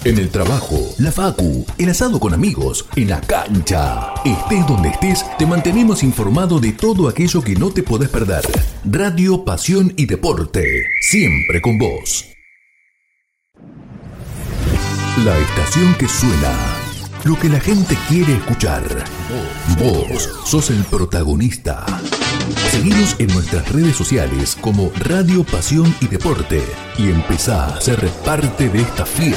En el trabajo, la facu, el asado con amigos, en la cancha. Estés donde estés, te mantenemos informado de todo aquello que no te podés perder. Radio, pasión y deporte, siempre con vos. La estación que suena, lo que la gente quiere escuchar. Vos sos el protagonista. Seguinos en nuestras redes sociales como Radio, Pasión y Deporte y empezá a ser parte de esta fiesta.